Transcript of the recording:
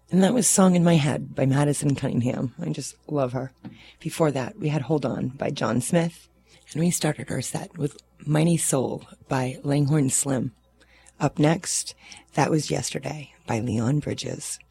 And that was Song in My Head by Madison Cunningham. I just love her. Before that, we had Hold On by John Smith. And we started our set with Mighty Soul by Langhorne Slim. Up next, That Was Yesterday by Leon Bridges.